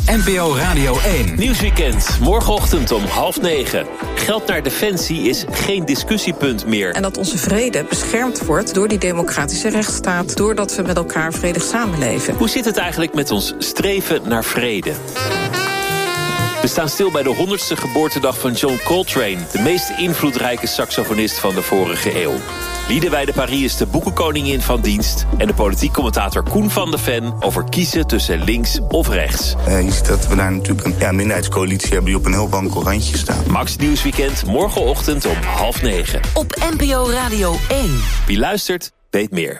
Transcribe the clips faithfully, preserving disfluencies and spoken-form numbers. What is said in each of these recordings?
N P O Radio één. Nieuwsweekend, morgenochtend om half negen. Geld naar defensie is geen discussiepunt meer. En dat onze vrede beschermd wordt door die democratische rechtsstaat, doordat we met elkaar vredig samenleven. Hoe zit het eigenlijk met ons streven naar vrede? We staan stil bij de honderdste geboortedag van John Coltrane, de meest invloedrijke saxofonist van de vorige eeuw. Liedewij de Paris is de boekenkoningin van dienst en de politiek commentator Koen van de Ven over kiezen tussen links of rechts. Uh, je ziet dat we daar natuurlijk een ja, minderheidscoalitie hebben die op een heel wankel randje staan. Max Nieuwsweekend, morgenochtend om half negen. Op N P O Radio één. Wie luistert, weet meer.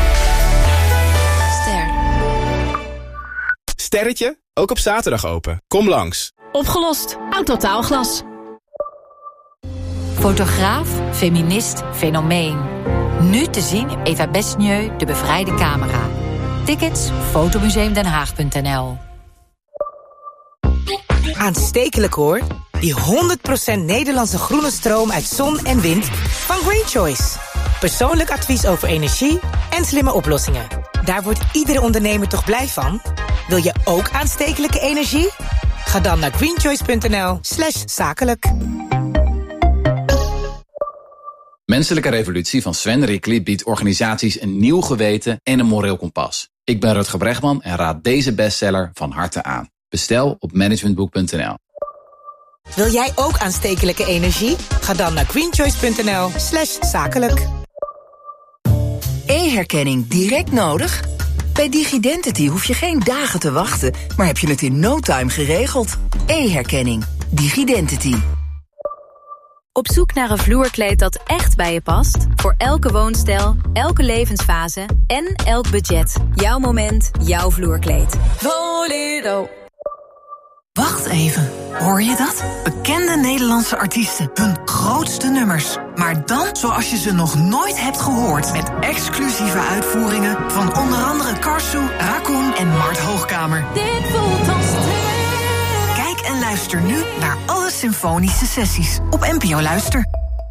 Ster. Sterretje, ook op zaterdag open. Kom langs. Opgelost. Autotaalglas. Fotograaf, feminist, fenomeen. Nu te zien in Eva Besnieu, De Bevrijde Camera. Tickets, fotomuseum den haag punt n l. Aanstekelijk hoor. Die honderd procent Nederlandse groene stroom uit zon en wind van Green Choice. Persoonlijk advies over energie en slimme oplossingen. Daar wordt iedere ondernemer toch blij van? Wil je ook aanstekelijke energie? Ga dan naar greenchoice punt n l slash zakelijk. Menselijke Revolutie van Sven Rickli biedt organisaties een nieuw geweten en een moreel kompas. Ik ben Rutger Bregman en raad deze bestseller van harte aan. Bestel op managementboek punt n l. Wil jij ook aanstekelijke energie? Ga dan naar greenchoice punt n l slash zakelijk. E-herkenning direct nodig? Bij Digidentity hoef je geen dagen te wachten, maar heb je het in no time geregeld. E-herkenning. Digidentity. Op zoek naar een vloerkleed dat echt bij je past? Voor elke woonstijl, elke levensfase en elk budget. Jouw moment, jouw vloerkleed. Voledo. Wacht even, hoor je dat? Bekende Nederlandse artiesten, hun grootste nummers. Maar dan zoals je ze nog nooit hebt gehoord. Met exclusieve uitvoeringen van onder andere Karsu, Raccoon en Mart Hoogkamer. Dit voelt als Kijk en luister nu naar alle symfonische sessies op N P O Luister.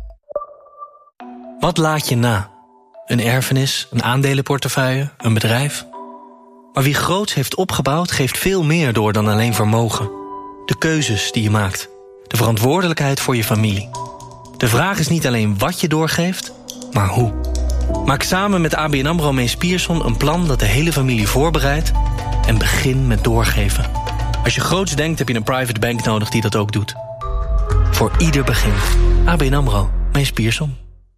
Wat laat je na? Een erfenis, een aandelenportefeuille, een bedrijf? Maar wie groots heeft opgebouwd, geeft veel meer door dan alleen vermogen. De keuzes die je maakt. De verantwoordelijkheid voor je familie. De vraag is niet alleen wat je doorgeeft, maar hoe. Maak samen met A B N AMRO Mees Pierson een plan dat de hele familie voorbereidt. En begin met doorgeven. Als je groots denkt, heb je een private bank nodig die dat ook doet. Voor ieder begin. A B N AMRO Mees Pierson.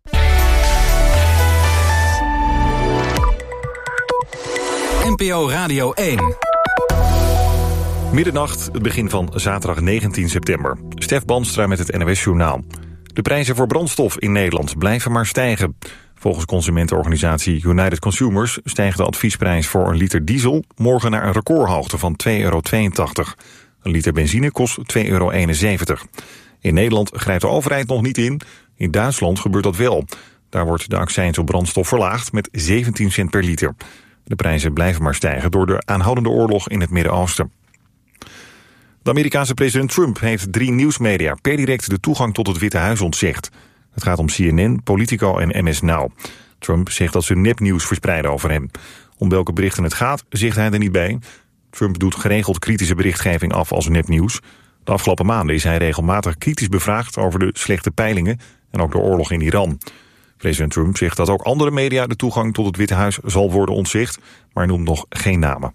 N P O Radio één. Middernacht, het begin van zaterdag negentien september. Stef Banstra met het N O S-journaal. De prijzen voor brandstof in Nederland blijven maar stijgen. Volgens consumentenorganisatie United Consumers stijgt de adviesprijs voor een liter diesel morgen naar een recordhoogte van twee euro tweeëntachtig. Een liter benzine kost twee euro eenenzeventig. In Nederland grijpt de overheid nog niet in. In Duitsland gebeurt dat wel. Daar wordt de accijns op brandstof verlaagd met zeventien cent per liter. De prijzen blijven maar stijgen door de aanhoudende oorlog in het Midden-Oosten. De Amerikaanse president Trump heeft drie nieuwsmedia per direct de toegang tot het Witte Huis ontzegd. Het gaat om C N N, Politico en M S Now. Trump zegt dat ze nepnieuws verspreiden over hem. Om welke berichten het gaat, zegt hij er niet bij. Trump doet geregeld kritische berichtgeving af als nepnieuws. De afgelopen maanden is hij regelmatig kritisch bevraagd over de slechte peilingen en ook de oorlog in Iran. President Trump zegt dat ook andere media de toegang tot het Witte Huis zal worden ontzegd, maar noemt nog geen namen.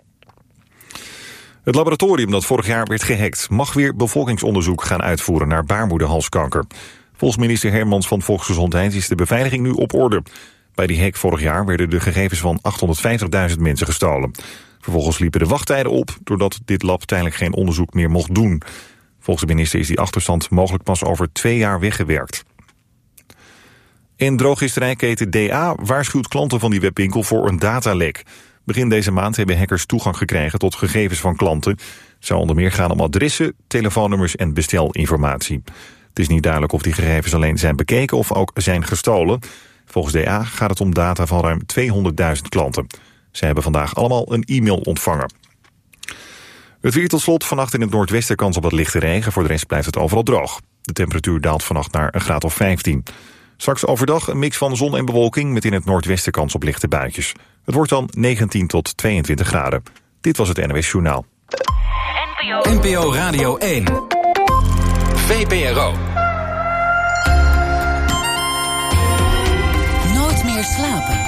Het laboratorium dat vorig jaar werd gehackt mag weer bevolkingsonderzoek gaan uitvoeren naar baarmoederhalskanker. Volgens minister Hermans van Volksgezondheid is de beveiliging nu op orde. Bij die hack vorig jaar werden de gegevens van achthonderdvijftigduizend mensen gestolen. Vervolgens liepen de wachttijden op doordat dit lab tijdelijk geen onderzoek meer mocht doen. Volgens de minister is die achterstand mogelijk pas over twee jaar weggewerkt. En drogisterijketen D A waarschuwt klanten van die webwinkel voor een datalek. Begin deze maand hebben hackers toegang gekregen tot gegevens van klanten. Het zou onder meer gaan om adressen, telefoonnummers en bestelinformatie. Het is niet duidelijk of die gegevens alleen zijn bekeken of ook zijn gestolen. Volgens D A gaat het om data van ruim tweehonderdduizend klanten. Zij hebben vandaag allemaal een e-mail ontvangen. Het weer tot slot. Vannacht in het noordwesten kans op wat lichte regen. Voor de rest blijft het overal droog. De temperatuur daalt vannacht naar een graad of vijftien. Straks overdag een mix van zon en bewolking met in het noordwesten kans op lichte buitjes. Het wordt dan negentien tot tweeëntwintig graden. Dit was het N O S Journaal. N P O Radio één. V P R O. Nooit meer slapen.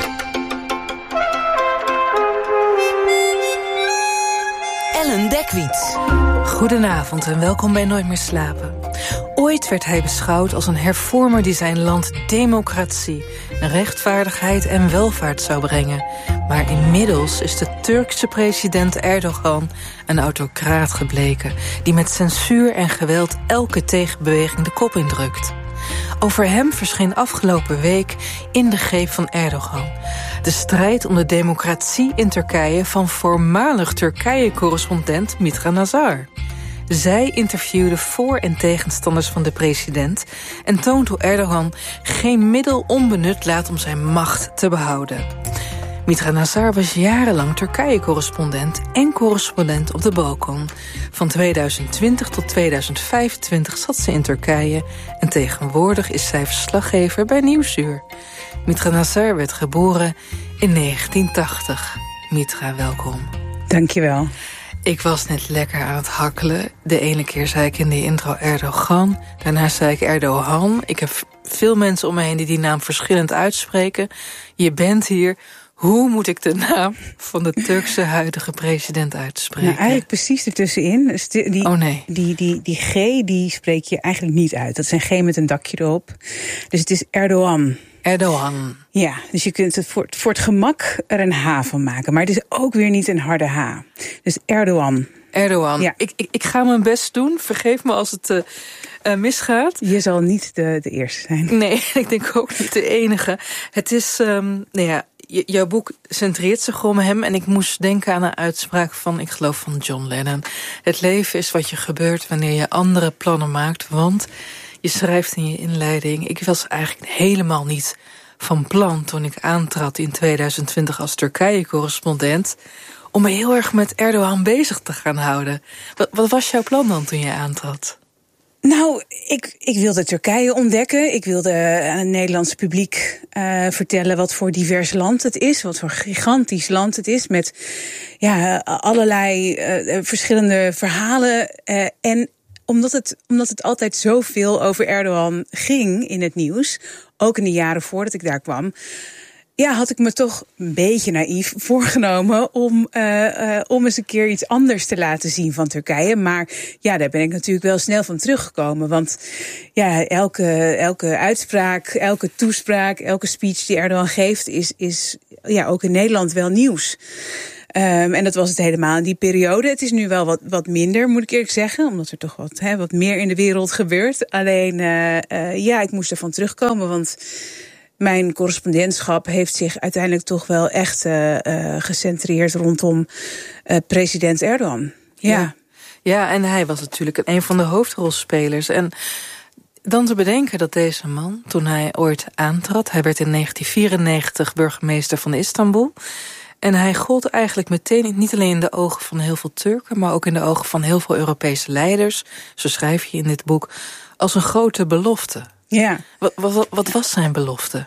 Ellen Dekwits. Goedenavond en welkom bij Nooit meer slapen. Ooit werd hij beschouwd als een hervormer die zijn land democratie, rechtvaardigheid en welvaart zou brengen. Maar inmiddels is de Turkse president Erdogan een autocraat gebleken, die met censuur en geweld elke tegenbeweging de kop indrukt. Over hem verscheen afgelopen week In de Greep van Erdogan. De strijd om de democratie in Turkije van voormalig Turkije-correspondent Mitra Nazar. Zij interviewde voor- en tegenstanders van de president en toont hoe Erdogan geen middel onbenut laat om zijn macht te behouden. Mitra Nazar was jarenlang Turkije-correspondent en correspondent op de Balkan. Van tweeduizend twintig tot tweeduizend vijfentwintig zat ze in Turkije en tegenwoordig is zij verslaggever bij Nieuwsuur. Mitra Nazar werd geboren in negentien tachtig. Mitra, welkom. Dankjewel. Ik was net lekker aan het hakkelen. De ene keer zei ik in de intro Erdogan. Daarna zei ik Erdogan. Ik heb veel mensen om me heen die die naam verschillend uitspreken. Je bent hier. Hoe moet ik de naam van de Turkse huidige president uitspreken? Nou, eigenlijk precies ertussenin. Dus die, die, oh nee. Die, die, die G die spreek je eigenlijk niet uit. Dat is een G met een dakje erop. Dus het is Erdogan. Erdogan. Ja, dus je kunt het voor, voor het gemak er een H van maken. Maar het is ook weer niet een harde H. Dus Erdogan. Erdogan. Ja. Ik, ik, ik ga mijn best doen. Vergeef me als het uh, uh, misgaat. Je zal niet de, de eerste zijn. Nee, ik denk ook niet de enige. Het is, um, nou ja, j- jouw boek centreert zich om hem. En ik moest denken aan een uitspraak van, ik geloof van John Lennon. Het leven is wat je gebeurt wanneer je andere plannen maakt. Want je schrijft in je inleiding, ik was eigenlijk helemaal niet van plan toen ik aantrad in tweeduizend twintig als Turkije-correspondent om me heel erg met Erdogan bezig te gaan houden. Wat, wat was jouw plan dan toen je aantrad? Nou, ik, ik wilde Turkije ontdekken. Ik wilde aan het Nederlandse publiek uh, vertellen wat voor divers land het is. Wat voor gigantisch land het is. Met ja, allerlei uh, verschillende verhalen. Uh, en omdat het, omdat het altijd zoveel over Erdogan ging in het nieuws, ook in de jaren voordat ik daar kwam, ja, had ik me toch een beetje naïef voorgenomen om, uh, uh, om eens een keer iets anders te laten zien van Turkije. Maar ja, daar ben ik natuurlijk wel snel van teruggekomen. Want ja, elke, elke uitspraak, elke toespraak, elke speech die Erdogan geeft is, is ja, ook in Nederland wel nieuws. Um, en dat was het helemaal in die periode. Het is nu wel wat, wat minder, moet ik eerlijk zeggen. Omdat er toch wat, hè, wat meer in de wereld gebeurt. Alleen, uh, uh, ja, ik moest ervan terugkomen. Want mijn correspondentschap heeft zich uiteindelijk toch wel echt uh, uh, gecentreerd rondom uh, president Erdogan. Ja. ja. Ja, en hij was natuurlijk een van de hoofdrolspelers. En dan te bedenken dat deze man, toen hij ooit aantrad, hij werd in negentien vierennegentig burgemeester van Istanbul. En hij gold eigenlijk meteen niet alleen in de ogen van heel veel Turken, maar ook in de ogen van heel veel Europese leiders, zo schrijf je in dit boek, als een grote belofte. Ja. Wat, wat, wat was zijn belofte?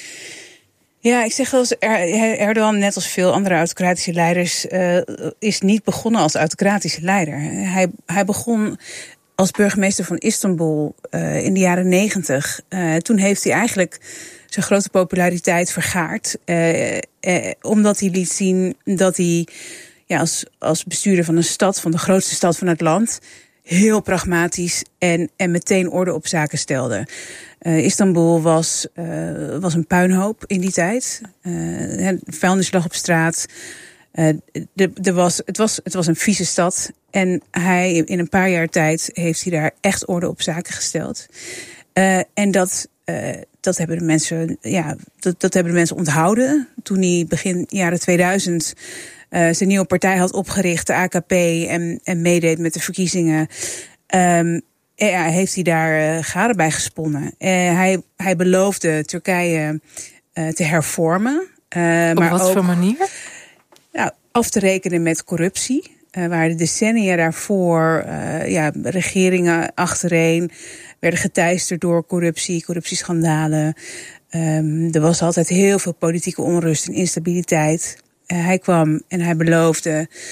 Ja, ik zeg wel eens, Erdogan, net als veel andere autocratische leiders, uh, is niet begonnen als autocratische leider. Hij, hij begon als burgemeester van Istanbul uh, in de jaren negentig. Uh, toen heeft hij eigenlijk zijn grote populariteit vergaard. Uh, uh, omdat hij liet zien dat hij ja, als, als bestuurder van een stad, van de grootste stad van het land, heel pragmatisch en, en meteen orde op zaken stelde. Uh, Istanbul was, uh, was een puinhoop in die tijd. Uh, vuilnis lag op straat. Uh, de, de was, het, was, het was een vieze stad. En hij, in een paar jaar tijd heeft hij daar echt orde op zaken gesteld. Uh, en dat, uh, dat, hebben de mensen, ja, dat, dat hebben de mensen onthouden. Toen hij begin jaren tweeduizend uh, zijn nieuwe partij had opgericht, de A K P, en, en meedeed met de verkiezingen. Um, ja, heeft hij daar uh, garen bij gesponnen. Uh, hij, hij beloofde Turkije uh, te hervormen. Uh, Op maar wat ook, voor manier? Nou, af te rekenen met corruptie. Uh, waar de decennia daarvoor uh, ja, regeringen achtereen werden geteisterd door corruptie, corruptieschandalen. Um, er was altijd heel veel politieke onrust en instabiliteit. Uh, hij kwam en hij beloofde,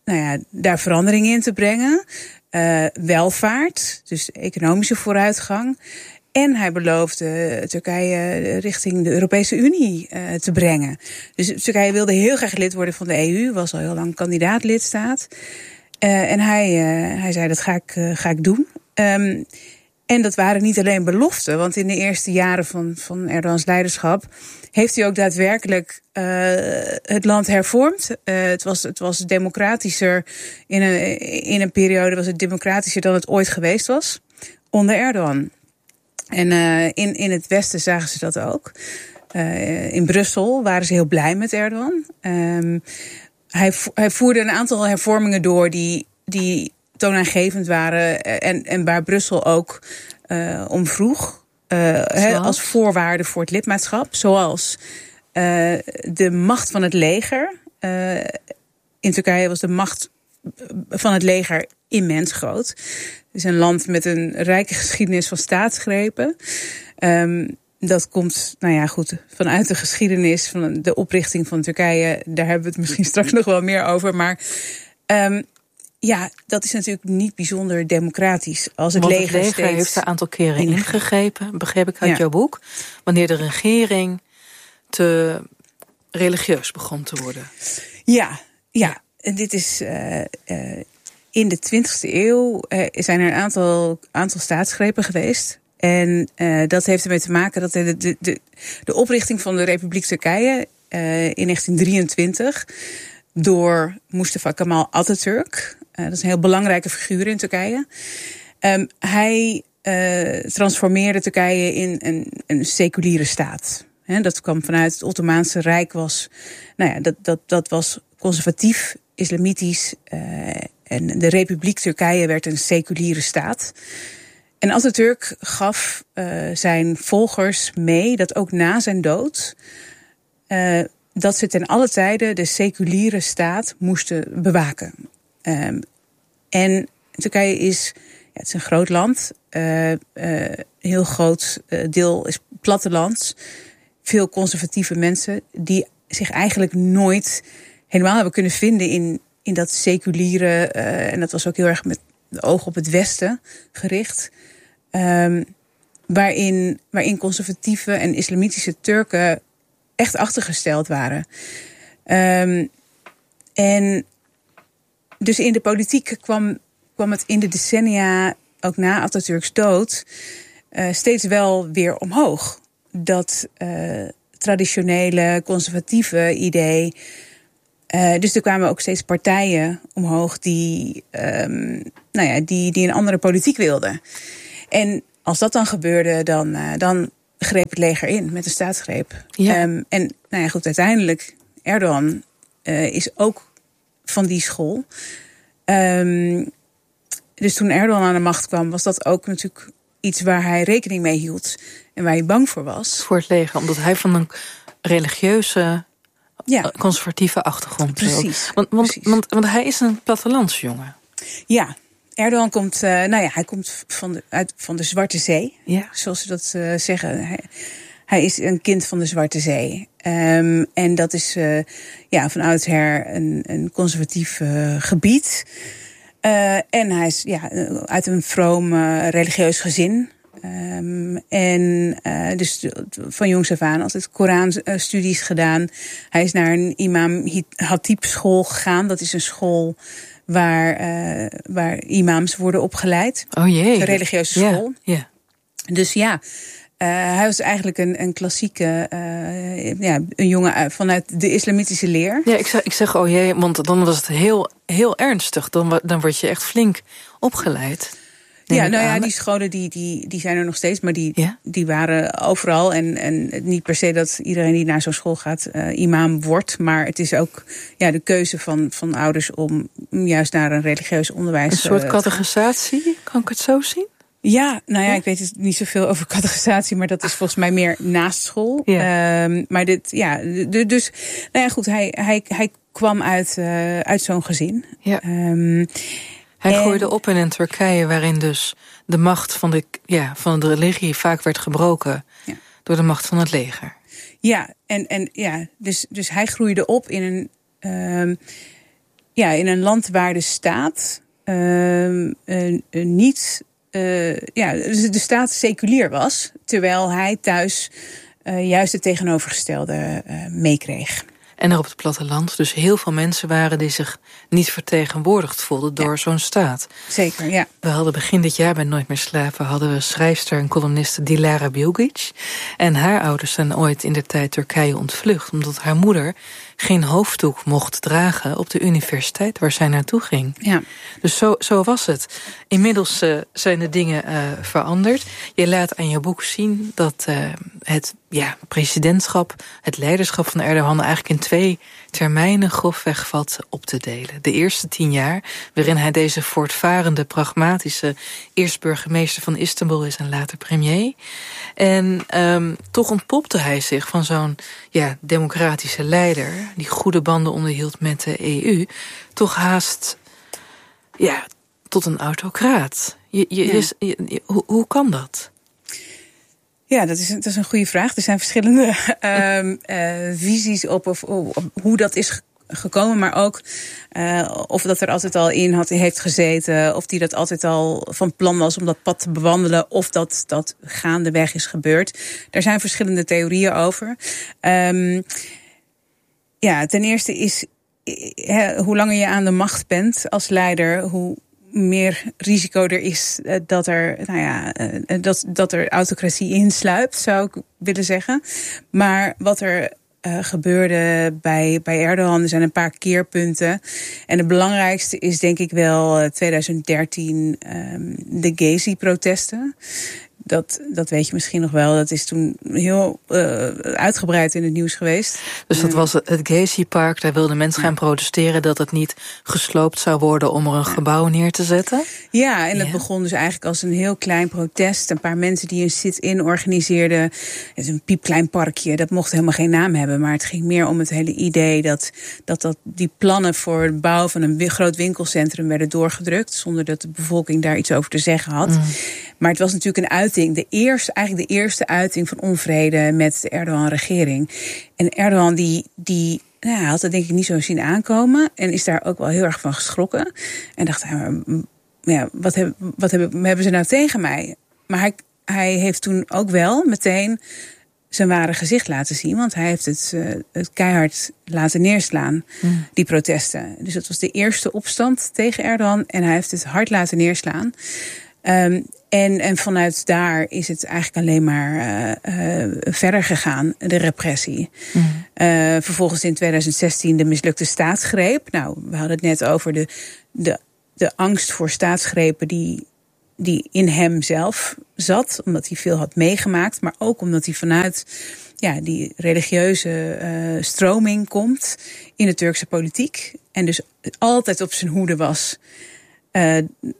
nou ja, daar verandering in te brengen. Uh, welvaart, dus economische vooruitgang. En hij beloofde Turkije richting de Europese Unie uh, te brengen. Dus Turkije wilde heel graag lid worden van de E U, was al heel lang kandidaat-lidstaat. Uh, en hij, uh, hij zei, dat ga ik, uh, ga ik doen. Um, en dat waren niet alleen beloften, want in de eerste jaren van, van Erdogans leiderschap heeft hij ook daadwerkelijk uh, het land hervormd. Uh, het, was, het was democratischer, in een, in een periode was het democratischer dan het ooit geweest was, onder Erdogan. En uh, in, in het Westen zagen ze dat ook. Uh, in Brussel waren ze heel blij met Erdogan. Um, hij, hij voerde een aantal hervormingen door die, die toonaangevend waren en, en waar Brussel ook uh, om vroeg. Uh, he, als voorwaarde voor het lidmaatschap. Zoals uh, de macht van het leger. Uh, in Turkije was de macht van het leger immens groot. Het is een land met een rijke geschiedenis van staatsgrepen. Um, dat komt, nou ja, goed, vanuit de geschiedenis van de oprichting van Turkije. Daar hebben we het misschien straks nog wel meer over. Maar um, ja, dat is natuurlijk niet bijzonder democratisch. Als het Want leger, het leger steeds heeft er een aantal keren ingegrepen, begreep ik uit ja. jouw boek. Wanneer de regering te religieus begon te worden. Ja, ja. En dit is uh, uh, in de twintigste eeuw uh, zijn er een aantal, aantal staatsgrepen geweest. En uh, dat heeft ermee te maken dat de, de, de, de oprichting van de Republiek Turkije uh, in negentien drieëntwintig door Mustafa Kemal Atatürk. Uh, dat is een heel belangrijke figuur in Turkije. Um, hij uh, transformeerde Turkije in een, een seculiere staat. He, dat kwam vanuit het Ottomaanse Rijk. Was, nou ja, dat, dat, dat was conservatief, islamitisch. Uh, en de Republiek Turkije werd een seculiere staat. En Atatürk gaf uh, zijn volgers mee dat ook na zijn dood Uh, dat ze ten alle tijde de seculiere staat moesten bewaken. Um, en Turkije is, ja, het is een groot land. Uh, uh, een heel groot uh, deel is platteland. Veel conservatieve mensen die zich eigenlijk nooit helemaal hebben kunnen vinden in, in dat seculiere. Uh, en dat was ook heel erg met de oog op het Westen gericht. Um, waarin, waarin conservatieve en islamitische Turken echt achtergesteld waren. Um, en dus in de politiek kwam, kwam het in de decennia, ook na Atatürks dood, uh, steeds wel weer omhoog. Dat uh, traditionele, conservatieve idee. Uh, dus er kwamen ook steeds partijen omhoog die, um, nou ja, die, die een andere politiek wilden. En als dat dan gebeurde, dan, uh, dan greep het leger in met een staatsgreep. Ja. Um, en nou ja, goed, uiteindelijk, Erdogan uh, is ook van die school. Um, dus toen Erdogan aan de macht kwam, was dat ook natuurlijk iets waar hij rekening mee hield en waar hij bang voor was. Voor het leger, omdat hij van een religieuze, ja, conservatieve achtergrond. Precies. Want, want, precies. Want, want hij is een plattelandsjongen. Ja, Erdogan komt, uh, nou ja, hij komt van de, uit, van de Zwarte Zee, ja, zoals ze dat uh, zeggen. Hij, hij is een kind van de Zwarte Zee. Um, en dat is uh, ja, van oudsher een, een conservatief uh, gebied. Uh, en hij is ja, uit een vroom uh, religieus gezin. Um, en uh, dus van jongs af aan altijd Koranstudies gedaan. Hij is naar een imam Hatib school gegaan. Dat is een school waar, uh, waar imams worden opgeleid. Oh jee. Een religieuze school. Ja, ja. Dus ja, uh, hij was eigenlijk een, een klassieke, uh, ja, een jongen vanuit de islamitische leer. Ja, ik zeg, ik zeg oh jee, want dan was het heel, heel ernstig. Dan, dan word je echt flink opgeleid. Ja, nou ja, die scholen die, die, die zijn er nog steeds, maar die, ja? die waren overal. En, en niet per se dat iedereen die naar zo'n school gaat uh, imam wordt. Maar het is ook ja, de keuze van, van ouders om juist naar een religieus onderwijs. Een soort catechisatie, kan ik het zo zien? Ja, nou ja, ik weet dus niet zoveel over catechisatie, maar dat is volgens mij meer naast school. Ja. Um, maar dit, ja, dus, nou ja, goed, hij, hij, hij kwam uit, uh, uit zo'n gezin. Ja. Um, Hij en groeide op in een Turkije waarin dus de macht van de, ja, van de religie vaak werd gebroken, ja, door de macht van het leger. Ja, en, en ja, dus, dus hij groeide op in een, um, ja, in een land waar de staat uh, uh, uh, niet... Uh, ja, de staat seculier was, terwijl hij thuis uh, juist het tegenovergestelde uh, meekreeg. En er op het platteland dus heel veel mensen waren die zich niet vertegenwoordigd voelden door ja. zo'n staat. Zeker, ja. We hadden begin dit jaar bij Nooit meer slapen hadden we schrijfster en columniste Dilara Bilgic. En haar ouders zijn ooit in de tijd Turkije ontvlucht, omdat haar moeder geen hoofddoek mocht dragen op de universiteit waar zij naartoe ging. Ja. Dus zo, zo was het. Inmiddels uh, zijn de dingen uh, veranderd. Je laat aan je boek zien dat uh, het ja, presidentschap, het leiderschap van Erdogan eigenlijk in twee termijnen grofweg valt op te delen. De eerste tien jaar, waarin hij deze voortvarende, pragmatische eerst burgemeester van Istanbul is en later premier. En um, toch ontpopte hij zich van zo'n ja, democratische leider die goede banden onderhield met de E U, toch haast ja, tot een autocraat. Je, je, ja. je, je, je, hoe, hoe kan dat? Ja, dat is, dat is een goede vraag. Er zijn verschillende uh, uh, visies op, of, op hoe dat is gekomen, maar ook uh, of dat er altijd al in had, heeft gezeten, of die dat altijd al van plan was om dat pad te bewandelen, of dat dat gaandeweg is gebeurd. Daar zijn verschillende theorieën over. Um, ja, ten eerste is, he, hoe langer je aan de macht bent als leider, hoe meer risico er is uh, dat er, nou ja, uh, dat, dat er autocratie insluipt, zou ik willen zeggen. Maar wat er uh, gebeurde bij, bij Erdogan, er zijn een paar keerpunten. En het belangrijkste is denk ik wel uh, twintig dertien um, de Gezi-protesten. Dat, dat weet je misschien nog wel. Dat is toen heel uh, uitgebreid in het nieuws geweest. Dus dat was het Gezi-park. Daar wilden mensen gaan protesteren dat het niet gesloopt zou worden om er een gebouw neer te zetten? Ja, en het ja. begon dus eigenlijk als een heel klein protest. Een paar mensen die een sit-in organiseerden. Het is een piepklein parkje. Dat mocht helemaal geen naam hebben. Maar het ging meer om het hele idee dat, dat, dat die plannen voor het bouwen van een groot winkelcentrum werden doorgedrukt. Zonder dat de bevolking daar iets over te zeggen had. Mm. Maar het was natuurlijk een uiting. De eerste, eigenlijk de eerste uiting van onvrede met de Erdogan-regering. En Erdogan die, die nou, had dat denk ik niet zo zien aankomen. En is daar ook wel heel erg van geschrokken. En dacht, ja, wat, hebben, wat hebben, hebben ze nou tegen mij? Maar hij, hij heeft toen ook wel meteen zijn ware gezicht laten zien. Want hij heeft het, uh, het keihard laten neerslaan, mm. die protesten. Dus dat was de eerste opstand tegen Erdogan. En hij heeft het hard laten neerslaan. Um, En, en vanuit daar is het eigenlijk alleen maar uh, uh, verder gegaan, de repressie. Mm. Uh, vervolgens in twintig zestien de mislukte staatsgreep. Nou, we hadden het net over de, de, de angst voor staatsgrepen die, die in hem zelf zat. Omdat hij veel had meegemaakt, maar ook omdat hij vanuit ja, die religieuze uh, stroming komt in de Turkse politiek. En dus altijd op zijn hoede was. Uh,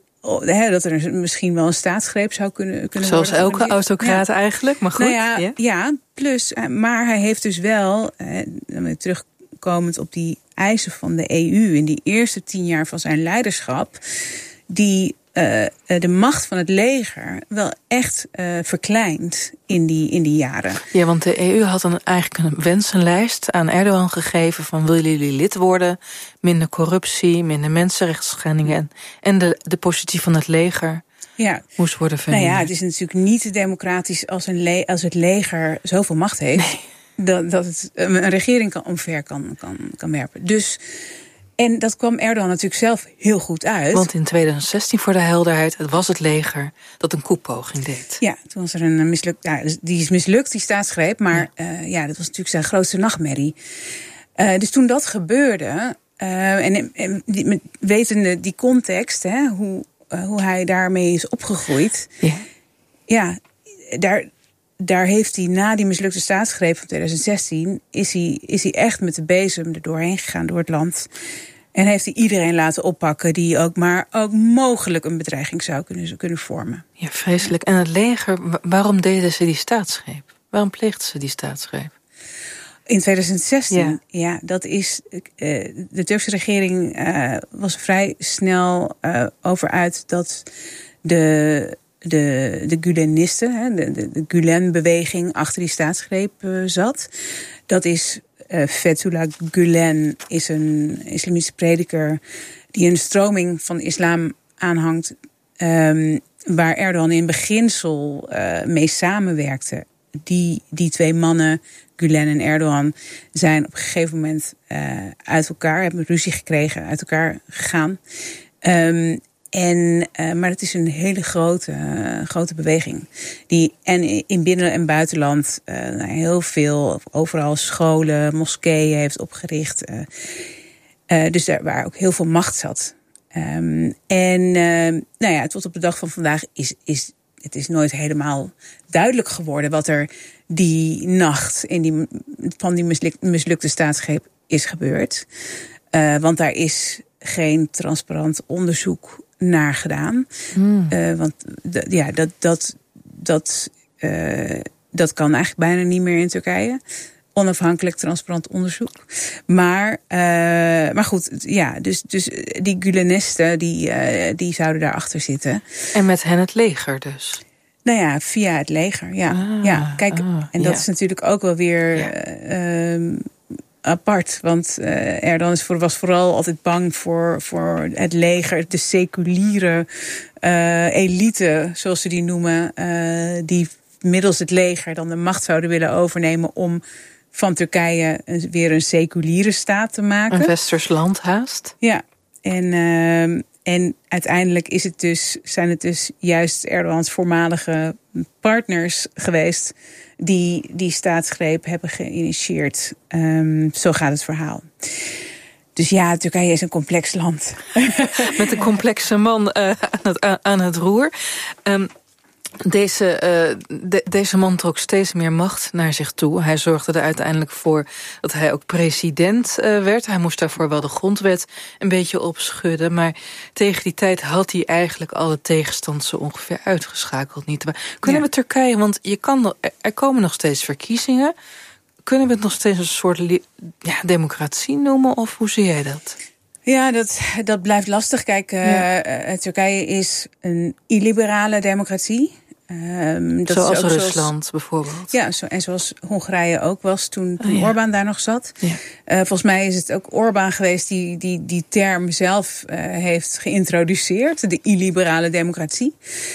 He, dat er misschien wel een staatsgreep zou kunnen, kunnen Zoals worden. Zoals elke autocraat ja. eigenlijk, maar goed. Nou ja, ja. ja, plus, maar hij heeft dus wel, eh, terugkomend op die eisen van de E U in die eerste tien jaar van zijn leiderschap, die uh, de macht van het leger wel echt uh, verkleind in die, in die jaren. Ja, want de E U had een, eigenlijk een wensenlijst aan Erdogan gegeven van willen jullie lid worden, minder corruptie, minder mensenrechtsschendingen en, en de, de positie van het leger ja. moest worden verminderd. Nou ja, het is natuurlijk niet democratisch als, een le- als het leger zoveel macht heeft, nee. dat, dat het een regering kan omver kan, kan, kan werpen. Dus en dat kwam Erdogan natuurlijk zelf heel goed uit. Want in twintig zestien, voor de helderheid, het was het leger dat een koepoging deed. Ja, toen was er een mislukt, ja, die is mislukt, die staatsgreep. Maar ja, uh, ja dat was natuurlijk zijn grootste nachtmerrie. Uh, dus toen dat gebeurde, uh, en, en die, wetende die context, hè, hoe, uh, hoe hij daarmee is opgegroeid. Ja, ja daar... Daar heeft hij na die mislukte staatsgreep van twintig zestien... Is hij, is hij echt met de bezem er doorheen gegaan door het land. En heeft hij iedereen laten oppakken die ook maar ook mogelijk een bedreiging zou kunnen, kunnen vormen. Ja, vreselijk. En het leger, waarom deden ze die staatsgreep? Waarom pleegden ze die staatsgreep? In twintig zestien, ja, ja dat is. Uh, de Turkse regering uh, was vrij snel uh, over uit dat de. De, de Gülenisten, de, de, de Gülen-beweging achter die staatsgreep uh, zat. Dat is uh, Fethullah Gulen is een islamitische prediker die een stroming van de islam aanhangt, um, waar Erdogan in beginsel uh, mee samenwerkte. Die, die twee mannen, Gulen en Erdogan, zijn op een gegeven moment uh, uit elkaar, hebben ruzie gekregen, uit elkaar gegaan. Um, en, uh, maar het is een hele grote, uh, grote beweging. Die en in binnen- en buitenland uh, heel veel, overal scholen, moskeeën heeft opgericht. Uh, uh, dus daar waar ook heel veel macht zat. Um, en uh, nou ja, tot op de dag van vandaag is, is het is nooit helemaal duidelijk geworden wat er die nacht in die, van die misluk, mislukte staatsgreep is gebeurd. Uh, want daar is geen transparant onderzoek naar gedaan. Mm. Uh, want d- ja, dat, dat, dat, uh, dat kan eigenlijk bijna niet meer in Turkije. Onafhankelijk, transparant onderzoek. Maar, uh, maar goed, ja, dus, dus die Gulenisten, die, uh, die zouden daarachter zitten. En met hen het leger dus? Nou ja, via het leger, ja. Ah, ja kijk, ah, en dat ja. is natuurlijk ook wel weer ja. uh, apart. Want uh, Erdogan is voor, was vooral altijd bang voor, voor het leger, de seculiere uh, elite, zoals ze die noemen, uh, die middels het leger dan de macht zouden willen overnemen om van Turkije een, weer een seculiere staat te maken. Een westers land haast. Ja, en, uh, en uiteindelijk is het dus, zijn het dus juist Erdogans voormalige partners geweest die die staatsgreep hebben geïnitieerd. Um, zo gaat het verhaal. Dus ja, Turkije is een complex land. Met een complexe man uh, aan, het, aan het roer. Um, Deze, uh, de, deze man trok steeds meer macht naar zich toe. Hij zorgde er uiteindelijk voor dat hij ook president uh, werd. Hij moest daarvoor wel de grondwet een beetje opschudden. Maar tegen die tijd had hij eigenlijk alle tegenstand zo ongeveer uitgeschakeld. Niet waar? Kunnen ja. we Turkije, want je kan, er komen nog steeds verkiezingen. Kunnen we het nog steeds een soort li- ja, democratie noemen? Of hoe zie jij dat? Ja, dat, dat blijft lastig. Kijk, uh, ja. uh, Turkije is een illiberale democratie. Um, dat zoals is ook Rusland zoals, bijvoorbeeld. Ja, zo, en zoals Hongarije ook was toen, toen oh, ja. Orbán daar nog zat. Ja. Uh, volgens mij is het ook Orbán geweest die die, die term zelf uh, heeft geïntroduceerd. De illiberale democratie.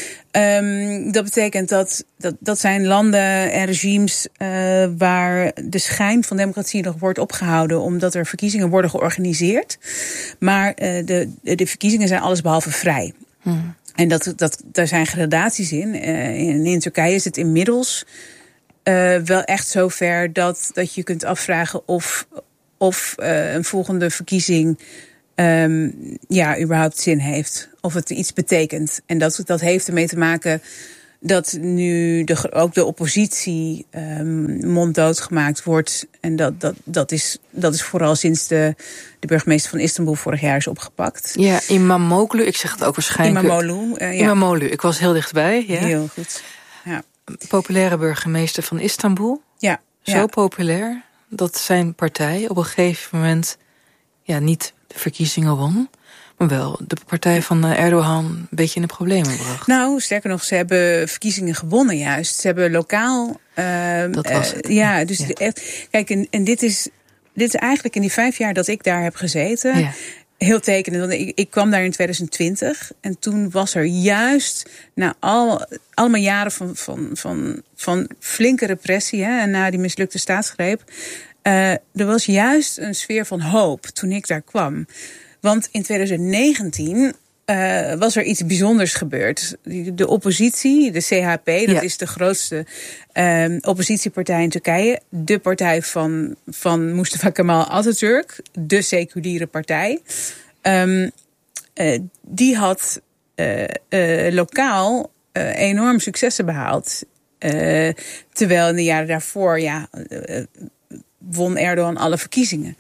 Um, dat betekent dat, dat dat zijn landen en regimes uh, waar de schijn van democratie nog wordt opgehouden, omdat er verkiezingen worden georganiseerd. Maar uh, de, de verkiezingen zijn allesbehalve vrij. Hmm. En dat, dat, daar zijn gradaties in. Uh, in. In Turkije is het inmiddels uh, wel echt zover dat, dat je kunt afvragen of, of uh, een volgende verkiezing Um, ja, überhaupt zin heeft. Of het iets betekent. En dat, dat heeft ermee te maken dat nu de, ook de oppositie um, monddood gemaakt wordt. En dat, dat, dat, is, dat is vooral sinds de, de burgemeester van Istanbul vorig jaar is opgepakt. Ja, Imamoglu, ik zeg het ook waarschijnlijk. Imamoglu, uh, ja. Imamoglu, ik was heel dichtbij. Ja. Heel goed. Ja. Populaire burgemeester van Istanbul. Ja. Zo ja. populair dat zijn partij op een gegeven moment ja, niet de verkiezingen won, maar wel de partij van Erdogan een beetje in de problemen bracht. Nou, sterker nog, ze hebben verkiezingen gewonnen juist. Ze hebben lokaal Uh, dat was het. Uh, ja, dus ja. Echt, kijk, en, en dit is dit is eigenlijk in die vijf jaar dat ik daar heb gezeten ja. heel tekenend. Want ik, ik kwam daar in twintig twintig en toen was er juist na al, allemaal jaren van, van, van, van flinke repressie hè, en na die mislukte staatsgreep. Uh, er was juist een sfeer van hoop toen ik daar kwam. Want in twintig negentien uh, was er iets bijzonders gebeurd. De oppositie, de C H P, dat ja. is de grootste uh, oppositiepartij in Turkije. De partij van, van Mustafa Kemal Atatürk, de seculiere partij. Um, uh, die had uh, uh, lokaal uh, enorm successen behaald. Uh, terwijl in de jaren daarvoor ja, uh, won Erdogan alle verkiezingen.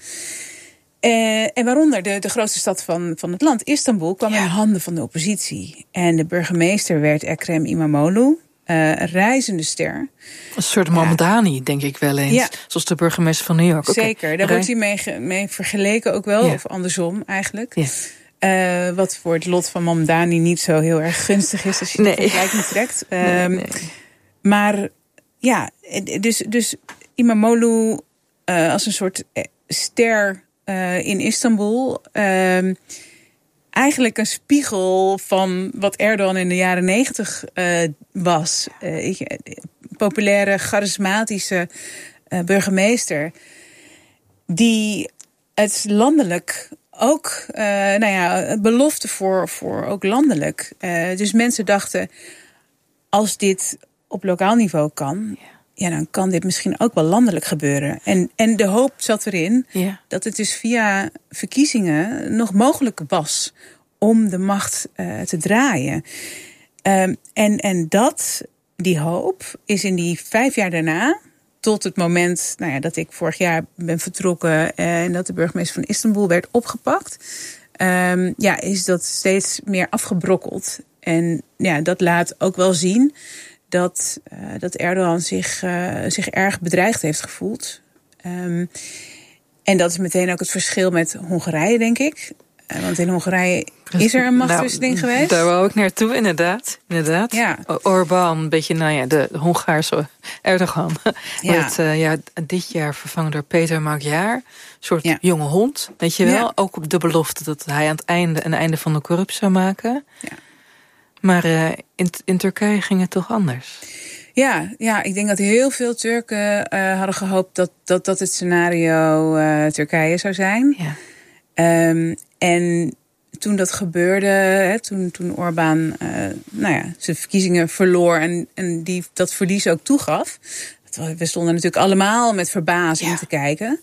Uh, en waaronder de, de grootste stad van, van het land, Istanbul, kwam ja. in handen van de oppositie. En de burgemeester werd Ekrem İmamoğlu, uh, reizende ster. Een soort Mamdani, ja. denk ik wel eens. Ja. Zoals de burgemeester van New York. Zeker, okay. daar Rij... wordt hij mee, mee vergeleken ook wel, ja. of andersom eigenlijk. Ja. Uh, wat voor het lot van Mamdani niet zo heel erg gunstig is als je nee. de vergelijking trekt. Um, nee, nee. Maar ja, dus, dus İmamoğlu uh, als een soort ster uh, in Istanbul. Uh, eigenlijk een spiegel van wat Erdogan in de jaren negentig uh, was. Uh, populaire, charismatische uh, burgemeester. Die het landelijk ook, uh, nou ja, belofte voor, voor ook landelijk. Uh, dus mensen dachten, als dit op lokaal niveau kan, ja. ja, dan kan dit misschien ook wel landelijk gebeuren. En, en de hoop zat erin ja. dat het dus via verkiezingen nog mogelijk was om de macht uh, te draaien. Um, en, en dat, die hoop, is in die vijf jaar daarna, tot het moment nou ja, dat ik vorig jaar ben vertrokken en dat de burgemeester van Istanbul werd opgepakt, um, ja, is dat steeds meer afgebrokkeld. En ja, dat laat ook wel zien dat, uh, dat Erdogan zich, uh, zich erg bedreigd heeft gevoeld. Um, en dat is meteen ook het verschil met Hongarije, denk ik. Uh, want in Hongarije is er een machtswisseling nou, geweest. Daar wou ik naartoe, inderdaad. inderdaad. Ja. Orbán, een beetje, nou ja, de Hongaarse Erdogan. Ja. Wordt uh, ja, dit jaar vervangen door Peter Magyar. Een soort ja. jonge hond, weet je wel. Ja. Ook op de belofte dat hij aan het einde een einde van de corruptie zou maken. Ja. Maar uh, in, in Turkije ging het toch anders? Ja, ja, ik denk dat heel veel Turken uh, hadden gehoopt dat, dat dat het scenario uh, Turkije zou zijn. Ja. Um, en toen dat gebeurde, hè, toen, toen Orbán uh, nou ja, zijn verkiezingen verloor en, en die dat verlies ook toegaf. We stonden natuurlijk allemaal met verbazing ja. te kijken.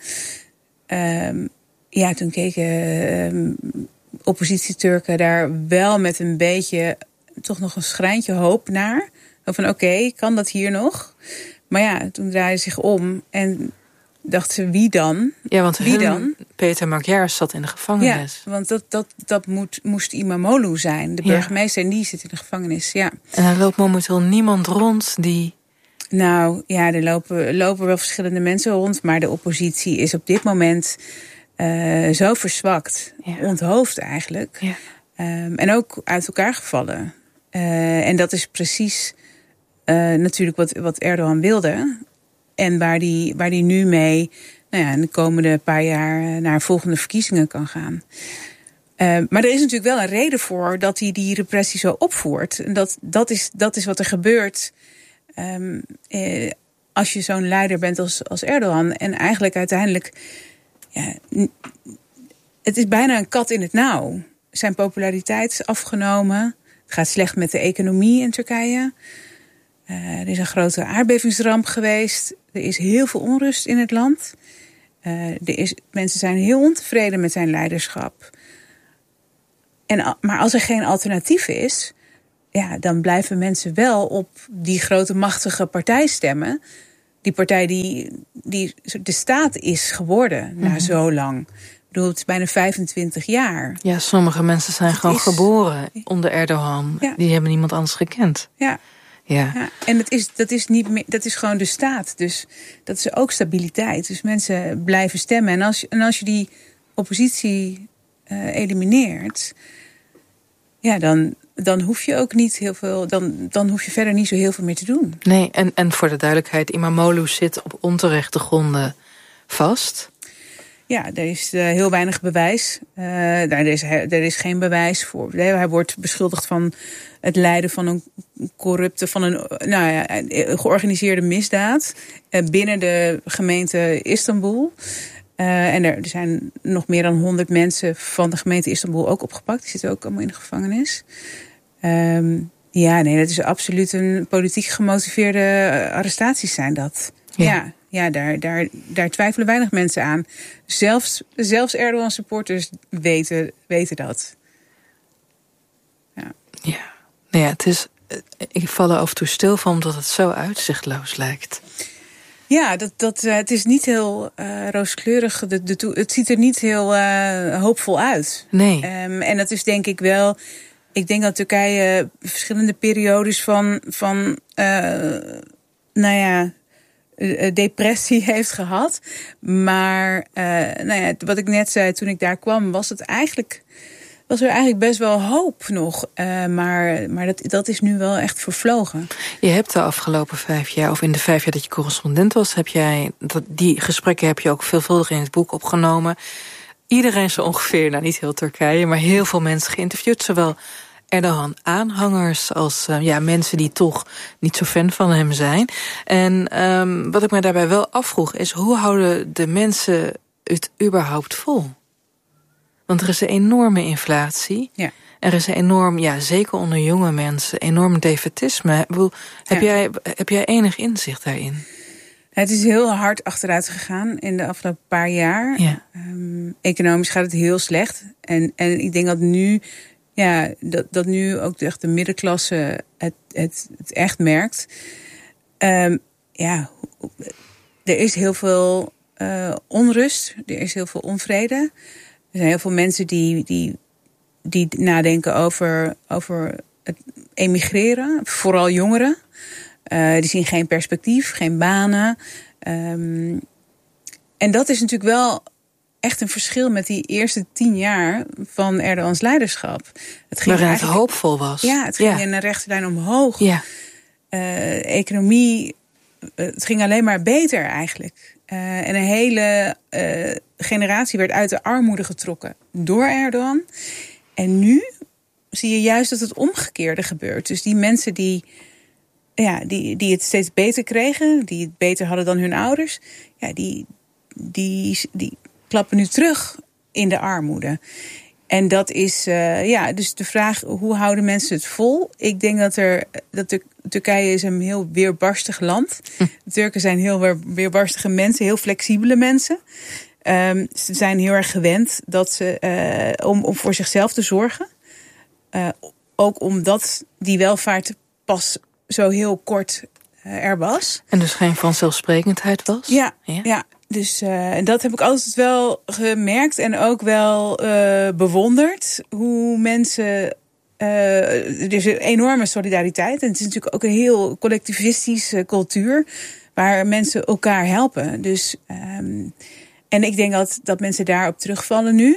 Um, ja, toen keken um, oppositie-Turken daar wel met een beetje, toch nog een schrijntje hoop naar. Van oké, okay, kan dat hier nog? Maar ja, toen draaide ze zich om en dacht ze, wie dan? Ja, want wie hun, dan? Peter Magyar zat in de gevangenis. Ja, want dat, dat, dat moet, moest Imamoglu zijn, de burgemeester, ja. en die zit in de gevangenis, ja. En er loopt momenteel niemand rond die... Nou, ja, er lopen, lopen wel verschillende mensen rond, maar de oppositie is op dit moment uh, zo verzwakt, ja. onthoofd eigenlijk. Ja. Um, en ook uit elkaar gevallen. Uh, en dat is precies uh, natuurlijk wat, wat Erdogan wilde. En waar die, waar die nu mee, nou ja, in de komende paar jaar naar volgende verkiezingen kan gaan. Uh, maar er is natuurlijk wel een reden voor dat hij die repressie zo opvoert. En dat, dat, is, dat is wat er gebeurt um, eh, als je zo'n leider bent als, als Erdogan. En eigenlijk uiteindelijk, ja, het is bijna een kat in het nauw. Zijn populariteit is afgenomen. Het gaat slecht met de economie in Turkije. Uh, er is een grote aardbevingsramp geweest. Er is heel veel onrust in het land. Uh, er is, mensen zijn heel ontevreden met zijn leiderschap. En, maar als er geen alternatief is, ja, dan blijven mensen wel op die grote machtige partij stemmen. Die partij die, die de staat is geworden mm-hmm. na zo lang. Ik bedoel, het is bijna vijfentwintig jaar. Ja, sommige mensen zijn het gewoon is... geboren onder Erdogan. Ja. Die hebben niemand anders gekend. Ja. Ja. ja, en het is, dat, is niet meer, dat is gewoon de staat. Dus dat is ook stabiliteit. Dus mensen blijven stemmen. En als, en als je die oppositie uh, elimineert, ja, dan, dan hoef je ook niet heel veel. Dan, dan hoef je verder niet zo heel veel meer te doen. Nee, en, en voor de duidelijkheid, Imamoglu zit op onterechte gronden vast. Ja, er is uh, heel weinig bewijs. Uh, daar is, er is geen bewijs voor. Hij wordt beschuldigd van het leiden van een corrupte, van een nou ja, georganiseerde misdaad uh, binnen de gemeente Istanbul. Uh, en er, er zijn nog meer dan honderd mensen van de gemeente Istanbul ook opgepakt. Die zitten ook allemaal in de gevangenis. Um, ja, nee, dat is absoluut een politiek gemotiveerde arrestaties zijn dat. Ja. ja. Ja, daar, daar, daar twijfelen weinig mensen aan. Zelfs, zelfs Erdogan-supporters weten, weten dat. Ja. Ja. Nou ja, het is, ik val er af en toe stil van omdat het zo uitzichtloos lijkt. Ja, dat, dat, uh, het is niet heel uh, rooskleurig. De, de, het ziet er niet heel uh, hoopvol uit. Nee. Um, en dat is denk ik wel. Ik denk dat Turkije verschillende periodes van, van uh, nou ja, depressie heeft gehad. Maar uh, nou ja, wat ik net zei toen ik daar kwam, was het eigenlijk, was er eigenlijk best wel hoop nog. Uh, maar maar dat, dat is nu wel echt vervlogen. Je hebt de afgelopen vijf jaar, of in de vijf jaar dat je correspondent was, heb jij, dat, die gesprekken heb je ook veelvuldig in het boek opgenomen. Iedereen zo ongeveer, nou niet heel Turkije, maar heel veel mensen geïnterviewd. Zowel Erdogan-aanhangers als uh, ja, mensen die toch niet zo fan van hem zijn. En um, wat ik me daarbij wel afvroeg is, hoe houden de mensen het überhaupt vol? Want er is een enorme inflatie. Ja. Er is een enorm, ja, zeker onder jonge mensen, enorm defetisme. Heb, ja. jij, heb jij enig inzicht daarin? Het is heel hard achteruit gegaan in de afgelopen paar jaar. Ja. Um, economisch gaat het heel slecht. En, en ik denk dat nu, ja, dat, dat nu ook echt de middenklasse het, het, het echt merkt. Um, ja, er is heel veel uh, onrust. Er is heel veel onvrede. Er zijn heel veel mensen die, die, die nadenken over, over het emigreren. Vooral jongeren. Uh, die zien geen perspectief, geen banen. Um, en dat is natuurlijk wel echt een verschil met die eerste tien jaar van Erdogans leiderschap. Het ging waarin het hoopvol was. Ja, het ging ja. in een rechte lijn omhoog. Ja. Uh, economie, uh, het ging alleen maar beter eigenlijk. Uh, en een hele uh, generatie werd uit de armoede getrokken door Erdogan. En nu zie je juist dat het omgekeerde gebeurt. Dus die mensen die, ja, die, die het steeds beter kregen, die het beter hadden dan hun ouders, ja, die, die, die klappen nu terug in de armoede. En dat is, uh, ja, dus de vraag, hoe houden mensen het vol? Ik denk dat er, dat de, Turkije is een heel weerbarstig land. Hm. De Turken zijn heel weer, weerbarstige mensen, heel flexibele mensen. Um, ze zijn heel erg gewend dat ze, uh, om, om voor zichzelf te zorgen. Uh, ook omdat die welvaart pas zo heel kort uh, er was. En dus geen vanzelfsprekendheid was? Ja, ja. ja. Dus uh, en dat heb ik altijd wel gemerkt en ook wel uh, bewonderd. Hoe mensen, uh, er is een enorme solidariteit. En het is natuurlijk ook een heel collectivistische cultuur, waar mensen elkaar helpen. Dus, um, en ik denk dat, dat mensen daarop terugvallen nu.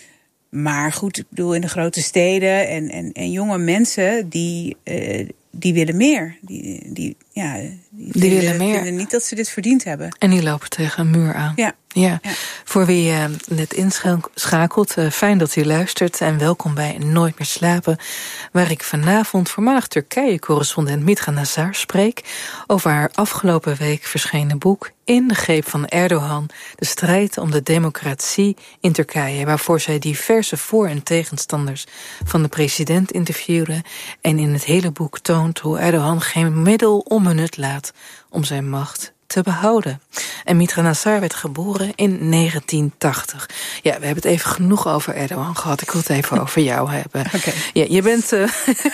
Maar goed, ik bedoel, in de grote steden en, en, en jonge mensen, die, uh, die willen meer. Die, die, ja, die, die vinden, willen meer. vinden niet dat ze dit verdiend hebben. En die lopen tegen een muur aan. Ja. Ja. ja. Voor wie uh, net inschakelt, uh, fijn dat u luistert en welkom bij Nooit meer slapen, waar ik vanavond voormalig Turkije-correspondent Mitra Nazar spreek over haar afgelopen week verschenen boek In de greep van Erdogan, de strijd om de democratie in Turkije, waarvoor zij diverse voor- en tegenstanders van de president interviewde en in het hele boek toont hoe Erdogan geen middel onbenut laat om zijn macht te behouden. En Mitra Nazar werd geboren in negentien tachtig. Ja, we hebben het even genoeg over Erdogan gehad. Ik wil het even over jou hebben. Okay. Ja, je bent uh,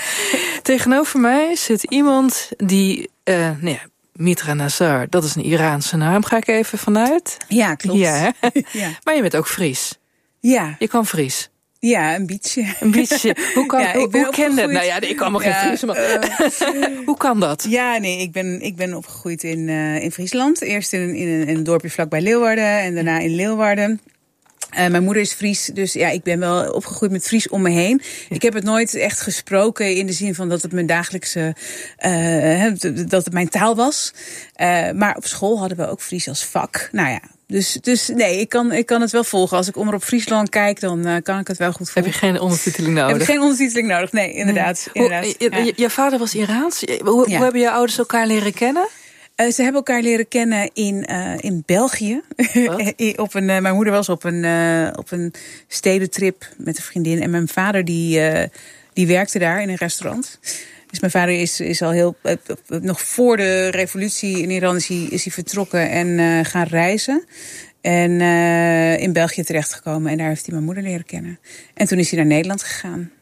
tegenover mij zit iemand die, uh, nou ja, Mitra Nazar, dat is een Iraanse naam, ga ik even vanuit. Ja, klopt. Ja, ja. Maar je bent ook Fries. Ja. Je kan Fries. Ja, een beetje. Een beetje. Hoe kan ja, hoe, ik ben hoe ken dat? Nou ja, ik kan me ja, geen Fries, maar uh, hoe kan dat? Ja, nee, ik ben ik ben opgegroeid in uh, in Friesland. Eerst in, in, een, in een dorpje vlakbij Leeuwarden en daarna in Leeuwarden. Uh, mijn moeder is Fries, dus ja, ik ben wel opgegroeid met Fries om me heen. Ja. Ik heb het nooit echt gesproken in de zin van dat het mijn dagelijkse, uh, dat het mijn taal was. Uh, maar op school hadden we ook Fries als vak. Nou ja. Dus, dus nee, ik kan, ik kan het wel volgen. Als ik Omroep Friesland kijk, dan uh, kan ik het wel goed volgen. Heb je geen ondertiteling nodig? Heb ik geen ondertiteling nodig, nee, inderdaad. Nee. inderdaad hoe, je, ja. je vader was Iraans. Hoe, ja. hoe hebben je ouders elkaar leren kennen? Uh, ze hebben elkaar leren kennen in, uh, in België. op een, uh, mijn moeder was op een, uh, op een stedentrip met een vriendin. En mijn vader die, uh, die werkte daar in een restaurant. Dus mijn vader is, is al heel, uh, nog voor de revolutie in Iran is hij, is hij vertrokken en uh, gaan reizen. En uh, in België terechtgekomen. En daar heeft hij mijn moeder leren kennen. En toen is hij naar Nederland gegaan.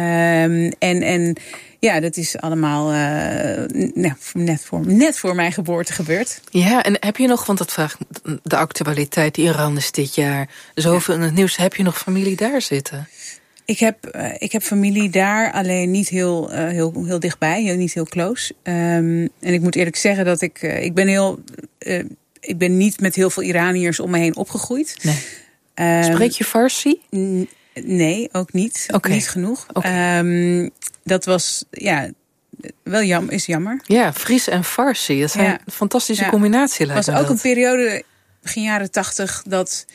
Um, en, en ja, dat is allemaal uh, nou, net, voor, net voor mijn geboorte gebeurd. Ja, en heb je nog, want dat vraagt de actualiteit, Iran is dit jaar zoveel ja. in het nieuws. Heb je nog familie daar zitten? Ik heb, uh, ik heb familie daar, alleen niet heel, uh, heel, heel dichtbij, heel, niet heel close. Um, en ik moet eerlijk zeggen dat ik, uh, ik ben heel... Uh, Ik ben niet met heel veel Iraniërs om me heen opgegroeid. Nee. Um, Spreek je Farsi? N- Nee, ook niet. Okay. Niet genoeg. Okay. Um, dat was, ja, wel jam, is jammer. Ja, Fries en Farsi. Dat zijn ja. een fantastische ja. combinatie. Het was ook dat. een periode, begin jaren tachtig, dat,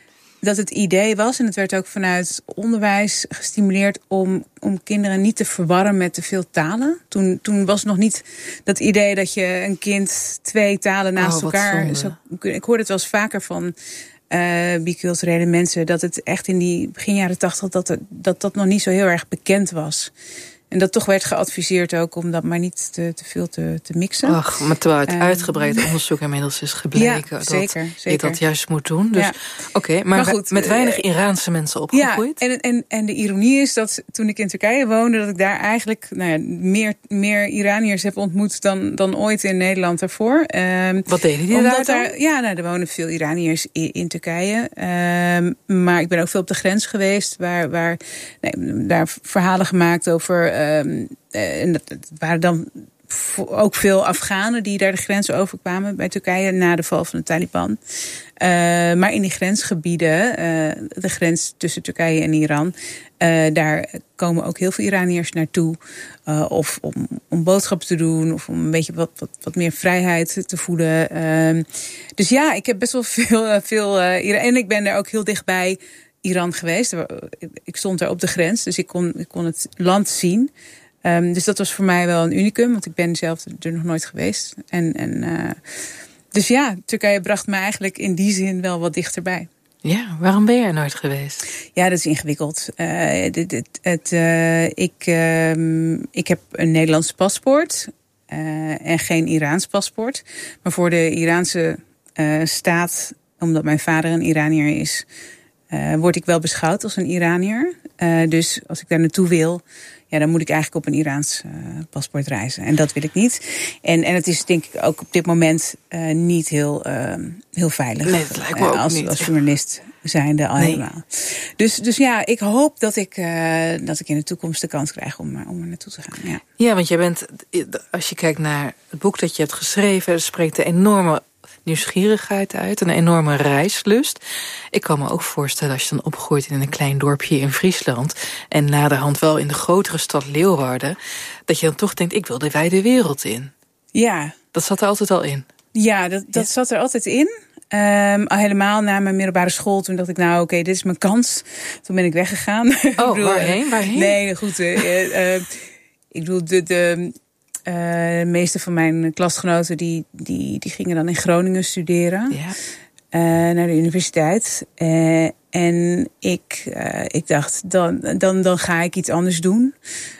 dat het idee was, en het werd ook vanuit onderwijs gestimuleerd om, om kinderen niet te verwarren met te veel talen. Toen, toen was nog niet dat idee dat je een kind twee talen naast oh, elkaar zou kunnen. Ik hoorde het wel eens vaker van Uh, biculturele mensen, dat het echt in die begin jaren tachtig dat, het, dat dat nog niet zo heel erg bekend was. En dat toch werd geadviseerd ook om dat maar niet te, te veel te, te mixen. Ach, maar terwijl uit uh, uitgebreid onderzoek inmiddels is gebleken ja, dat zeker, je zeker. dat juist moet doen. Dus, ja. Oké, okay, maar, maar goed, met weinig Iraanse mensen opgegroeid. Ja, en, en, en de ironie is dat toen ik in Turkije woonde, dat ik daar eigenlijk nou ja, meer, meer Iraniërs heb ontmoet dan, dan ooit in Nederland daarvoor. Um, Wat deden die daar, daar Ja, nou, er wonen veel Iraniërs in, in Turkije. Um, maar ik ben ook veel op de grens geweest, waar, waar nee, daar verhalen gemaakt over. Um, en dat, dat waren dan ook veel Afghanen die daar de grens overkwamen bij Turkije na de val van de Taliban. Uh, maar in die grensgebieden, uh, de grens tussen Turkije en Iran, uh, daar komen ook heel veel Iraniërs naartoe. Uh, of om, om boodschappen te doen, of om een beetje wat, wat, wat meer vrijheid te voelen. Uh, dus ja, ik heb best wel veel, veel uh, Iran. En ik ben er ook heel dichtbij Iran geweest. Ik stond daar op de grens, dus ik kon, ik kon het land zien. Um, dus dat was voor mij wel een unicum, want ik ben zelf er nog nooit geweest. En, en, uh, dus ja, Turkije bracht me eigenlijk in die zin wel wat dichterbij. Ja, waarom ben je er nooit geweest? Ja, dat is ingewikkeld. Uh, dit, dit, het, uh, ik, uh, ik heb een Nederlands paspoort uh, en geen Iraans paspoort. Maar voor de Iraanse uh, staat, omdat mijn vader een Iranier is, uh, word ik wel beschouwd als een Iranier. Uh, dus als ik daar naartoe wil, ja, dan moet ik eigenlijk op een Iraans uh, paspoort reizen. En dat wil ik niet. En, en het is denk ik ook op dit moment uh, niet heel, uh, heel veilig. Nee, dat lijkt me ook uh, als, niet. Als journalist zijnde al nee. helemaal. Dus, dus ja, ik hoop dat ik, uh, dat ik in de toekomst de kans krijg om, om er naartoe te gaan. Ja. ja, want jij bent, als je kijkt naar het boek dat je hebt geschreven, er spreekt een enorme nieuwsgierigheid uit, een enorme reislust. Ik kan me ook voorstellen, als je dan opgroeit in een klein dorpje in Friesland en naderhand wel in de grotere stad Leeuwarden, dat je dan toch denkt, ik wil de wijde wereld in. Ja. Dat zat er altijd al in. Ja, dat, dat ja. zat er altijd in. Um, al helemaal na mijn middelbare school, toen dacht ik, nou oké, okay, dit is mijn kans. Toen ben ik weggegaan. Oh, bedoel, waarheen? Waarheen? Nee, goed. Uh, uh, ik bedoel, de... de Uh, de meeste van mijn klasgenoten die, die, die gingen dan in Groningen studeren. Ja. Uh, naar de universiteit. Uh, en ik, uh, ik dacht, dan, dan, dan ga ik iets anders doen.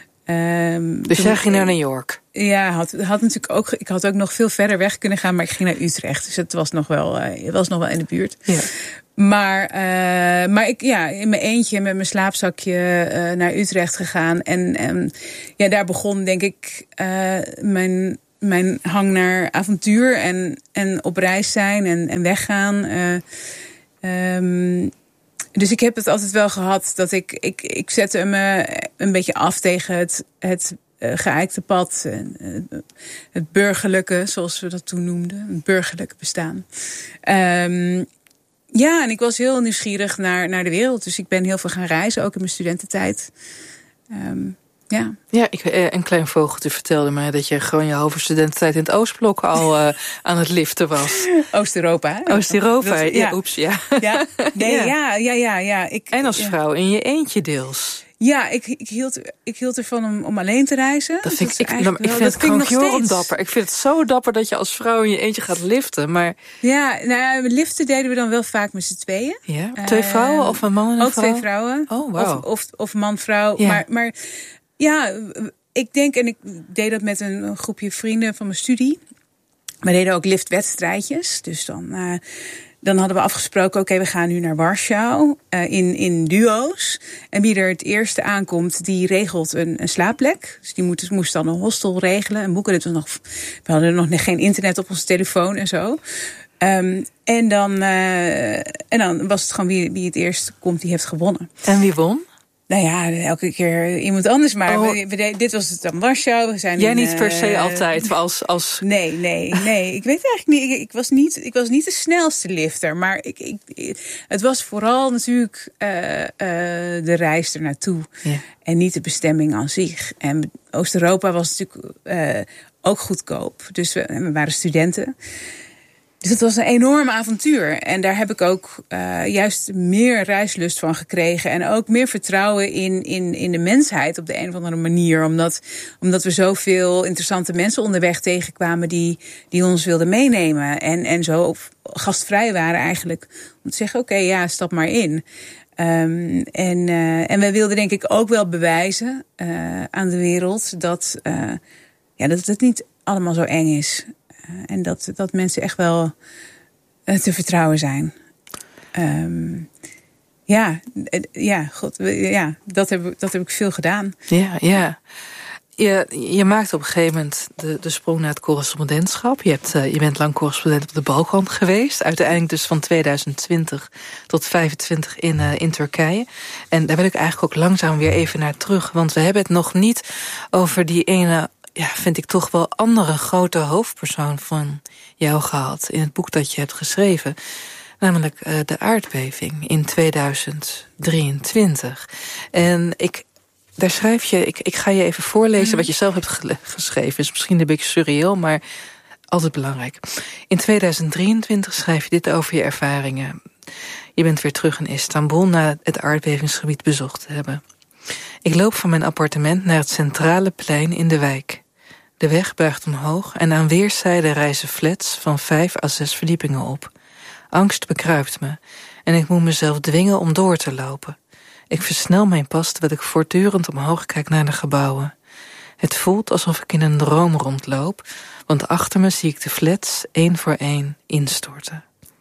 Um, dus jij ging naar New York? Ja, had, had natuurlijk ook, ik had ook nog veel verder weg kunnen gaan, maar ik ging naar Utrecht. Dus het was nog wel, uh, het was nog wel in de buurt. Ja. Maar, uh, maar ik, ja, in mijn eentje met mijn slaapzakje uh, naar Utrecht gegaan. En, en ja, daar begon denk ik uh, mijn, mijn hang naar avontuur en, en op reis zijn en, en weggaan. Uh, um, dus ik heb het altijd wel gehad dat ik, ik, ik zette me een beetje af tegen het, het uh, geëikte pad. Uh, het burgerlijke, zoals we dat toen noemden. Het burgerlijke bestaan. Um, Ja, en ik was heel nieuwsgierig naar, naar de wereld. Dus ik ben heel veel gaan reizen, ook in mijn studententijd. Um, ja, ja ik, een klein vogeltje vertelde mij dat je gewoon je halve studententijd in het Oostblok al uh, aan het liften was. Oost-Europa. Hè? Oost-Europa, dat, ja, ja. Oeps, ja. Ja, nee, ja, ja, ja. ja, ja. Ik, en als ja. vrouw in je eentje deels. Ja, ik, ik, hield, ik hield ervan om, om alleen te reizen. Dat vind dat ik, ik, wel, ik vind dat het gewoon dapper. Ik vind het zo dapper dat je als vrouw in je eentje gaat liften. Maar ja, nou ja, liften deden we dan wel vaak met z'n tweeën. Ja, twee vrouwen uh, of een man en een ook vrouw? Ook twee vrouwen. Oh, wow. Of, of, of man-vrouw. Ja. Maar, maar ja, ik denk, en ik deed dat met een groepje vrienden van mijn studie. We deden ook liftwedstrijdjes. Dus dan... Uh, Dan hadden we afgesproken, oké, okay, we gaan nu naar Warschau uh, in, in duo's. En wie er het eerste aankomt, die regelt een, een slaapplek. Dus die moest, moest dan een hostel regelen en boeken. Dit was nog, we hadden nog geen internet op onze telefoon en zo. Um, en, dan, uh, en dan was het gewoon wie, wie het eerst komt, die heeft gewonnen. En wie won? Nou ja, elke keer iemand anders. Maar Oh. we, we, dit was het dan Warschau. We zijn Jij in, niet per se uh, altijd als... als... Nee, nee, nee. Ik weet eigenlijk niet. Ik, ik, was niet. ik was niet de snelste lifter. Maar ik, ik, het was vooral natuurlijk uh, uh, de reis er naartoe. Ja. En niet de bestemming aan zich. En Oost-Europa was natuurlijk uh, ook goedkoop. Dus we, we waren studenten. Dus het was een enorm avontuur. En daar heb ik ook uh, juist meer reislust van gekregen. En ook meer vertrouwen in, in, in de mensheid op de een of andere manier. Omdat, omdat we zoveel interessante mensen onderweg tegenkwamen die, die ons wilden meenemen. En, en zo gastvrij waren eigenlijk. Om te zeggen, oké, okay, ja, stap maar in. Um, en, uh, en wij wilden denk ik ook wel bewijzen uh, aan de wereld dat, uh, ja, dat het niet allemaal zo eng is. Uh, en dat, dat mensen echt wel uh, te vertrouwen zijn. Um, ja, uh, ja, God, ja dat, heb, dat heb ik veel gedaan. Ja, ja. Je, je maakt op een gegeven moment de, de sprong naar het correspondentschap. Je, hebt, uh, je bent lang correspondent op de Balkan geweest. Uiteindelijk dus van tweeduizend twintig tot vijfentwintig in, uh, in Turkije. En daar wil ik eigenlijk ook langzaam weer even naar terug. Want we hebben het nog niet over die ene, ja, vind ik toch wel andere grote hoofdpersoon van jou gehad. In het boek dat je hebt geschreven. Namelijk uh, de aardbeving in tweeduizend drieëntwintig. En ik... Daar schrijf je, ik, ik ga je even voorlezen wat je zelf hebt ge- geschreven. Is misschien een beetje surreëel, maar altijd belangrijk. In tweeduizend drieëntwintig schrijf je dit over je ervaringen. Je bent weer terug in Istanbul na het aardbevingsgebied bezocht te hebben. Ik loop van mijn appartement naar het centrale plein in de wijk. De weg buigt omhoog en aan weerszijden rijzen flats van vijf à zes verdiepingen op. Angst bekruipt me en ik moet mezelf dwingen om door te lopen. Ik versnel mijn pas terwijl ik voortdurend omhoog kijk naar de gebouwen. Het voelt alsof ik in een droom rondloop, want achter me zie ik de flats één voor één instorten.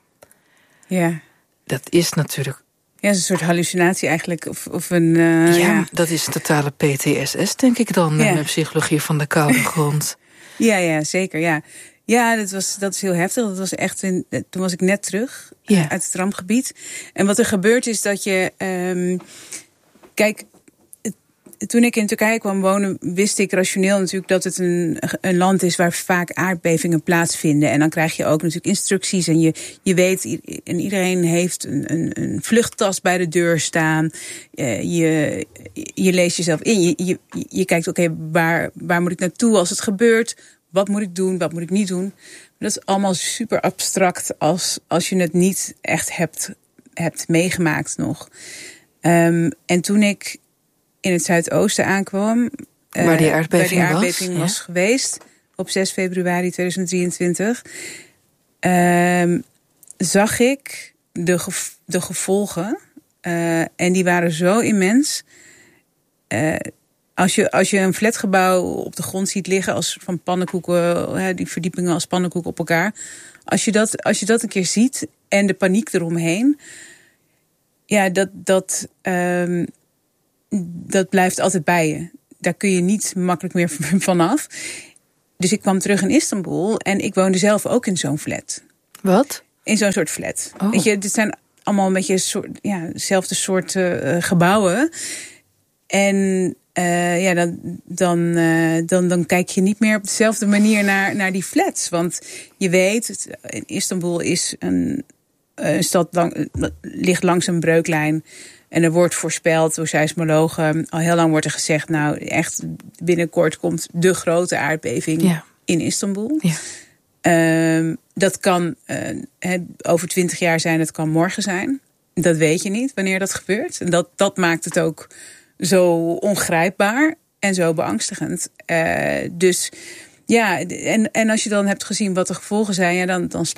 Ja. Dat is natuurlijk... Ja, een soort hallucinatie eigenlijk. Of, of een, uh, ja, ja, dat is totale P T S S, denk ik dan, ja. Met psychologie van de koude grond. Ja, ja, zeker, ja. Ja, dat, was, dat is heel heftig. Dat was echt in, toen was ik net terug ja. uh, uit het rampgebied. En wat er gebeurt is dat je... Um, kijk, het, toen ik in Turkije kwam wonen, wist ik rationeel natuurlijk dat het een, een land is waar vaak aardbevingen plaatsvinden. En dan krijg je ook natuurlijk instructies. En je, je weet, en iedereen heeft een, een, een vluchttas bij de deur staan. Uh, je, je leest jezelf in. Je, je, je kijkt, oké, okay, waar, waar moet ik naartoe als het gebeurt? Wat moet ik doen, wat moet ik niet doen? Dat is allemaal super abstract als, als je het niet echt hebt, hebt meegemaakt nog. Um, en toen ik in het Zuidoosten aankwam... Waar die aardbeving, waar die aardbeving was, was ja? geweest, op zes februari tweeduizend drieëntwintig... Um, zag ik de, gev- de gevolgen. Uh, en die waren zo immens... Uh, Als je, als je een flatgebouw op de grond ziet liggen als van pannenkoeken, die verdiepingen als pannenkoeken op elkaar. Als je dat, als je dat een keer ziet en de paniek eromheen. Ja, dat, dat, um, dat blijft altijd bij je. Daar kun je niet makkelijk meer vanaf. Dus ik kwam terug in Istanbul en ik woonde zelf ook in zo'n flat. Wat? In zo'n soort flat. Oh. Weet je, dit zijn allemaal een beetje soort, ja, dezelfde soort uh, gebouwen. En Uh, ja, dan, dan, uh, dan, dan kijk je niet meer op dezelfde manier naar, naar die flats. Want je weet, Istanbul is een, een stad, lang, ligt langs een breuklijn. En er wordt voorspeld door seismologen. Al heel lang wordt er gezegd, nou echt binnenkort komt de grote aardbeving ja. in Istanbul. Ja. Uh, dat kan uh, over twintig jaar zijn, het kan morgen zijn. Dat weet je niet, wanneer dat gebeurt. En dat, dat maakt het ook zo ongrijpbaar en zo beangstigend. Uh, dus ja, en, en als je dan hebt gezien wat de gevolgen zijn, ja, dan, dan